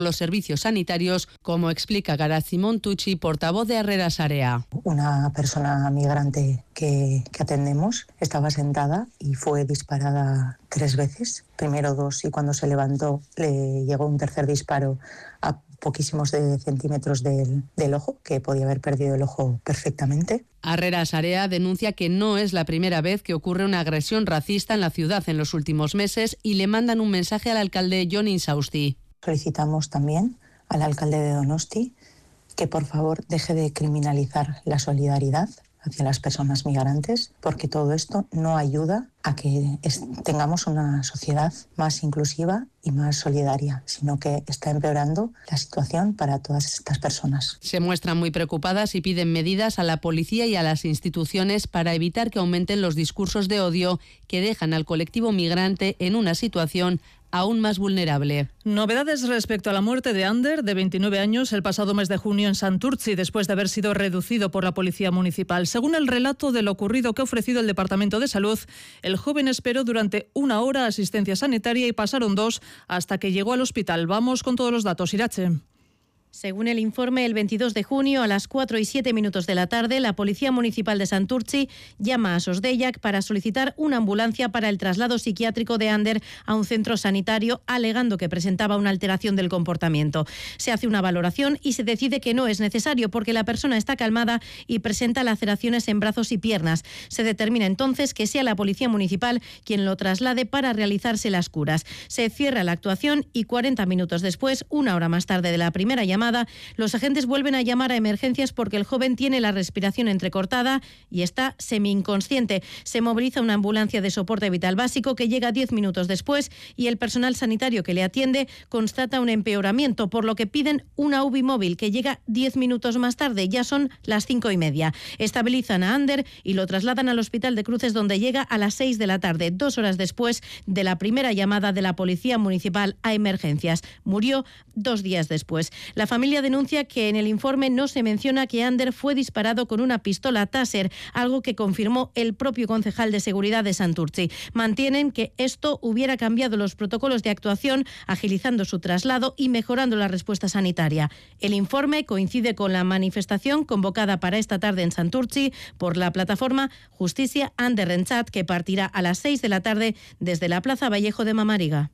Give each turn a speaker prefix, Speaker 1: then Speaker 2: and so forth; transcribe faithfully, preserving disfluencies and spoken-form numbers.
Speaker 1: los servicios sanitarios, como explica Garazi Montucci, portavoz de Harrera Sarea.
Speaker 2: Una persona migrante que, que atendemos estaba sentada y fue disparada tres veces, primero dos, y cuando se levantó le llegó un tercer disparo a poquísimos de centímetros del, del ojo, que podía haber perdido el ojo perfectamente.
Speaker 1: Harrera Sarea denuncia que no es la primera vez que ocurre una agresión racista en la ciudad en los últimos meses y le mandan un mensaje al alcalde Jon Insausti.
Speaker 2: Solicitamos también al alcalde de Donosti que por favor deje de criminalizar la solidaridad hacia las personas migrantes, porque todo esto no ayuda a que es, tengamos una sociedad más inclusiva y más solidaria, sino que está empeorando la situación para todas estas personas.
Speaker 1: Se muestran muy preocupadas y piden medidas a la policía y a las instituciones para evitar que aumenten los discursos de odio que dejan al colectivo migrante en una situación aún más vulnerable.
Speaker 3: Novedades respecto a la muerte de Ander, de veintinueve años, el pasado mes de junio en Santurtzi, después de haber sido reducido por la policía municipal. Según el relato de lo ocurrido que ha ofrecido el Departamento de Salud, el joven esperó durante una hora asistencia sanitaria y pasaron dos hasta que llegó al hospital. Vamos con todos los datos, Irache.
Speaker 4: Según el informe, el veintidós de junio a las cuatro y siete minutos de la tarde, la Policía Municipal de Santurtzi llama a Sosdeiak para solicitar una ambulancia para el traslado psiquiátrico de Ander a un centro sanitario, alegando que presentaba una alteración del comportamiento. Se hace una valoración y se decide que no es necesario porque la persona está calmada y presenta laceraciones en brazos y piernas. Se determina entonces que sea la Policía Municipal quien lo traslade para realizarse las curas. Se cierra la actuación y cuarenta minutos después, una hora más tarde de la primera llamada, los agentes vuelven a llamar a emergencias porque el joven tiene la respiración entrecortada y está semi-inconsciente. Se moviliza una ambulancia de soporte vital básico que llega diez minutos después y el personal sanitario que le atiende constata un empeoramiento, por lo que piden una U B I móvil que llega diez minutos más tarde. Ya son las cinco y media. Estabilizan a Ander y lo trasladan al Hospital de Cruces, donde llega a las seis de la tarde, dos horas después de la primera llamada de la Policía Municipal a emergencias. Murió dos días después. La familia denuncia que en el informe no se menciona que Ander fue disparado con una pistola Taser, algo que confirmó el propio concejal de seguridad de Santurtzi. Mantienen que esto hubiera cambiado los protocolos de actuación, agilizando su traslado y mejorando la respuesta sanitaria. El informe coincide con la manifestación convocada para esta tarde en Santurtzi por la plataforma Justicia Ander Rentzat, que partirá a las seis de la tarde desde la Plaza Vallejo de Mamariga.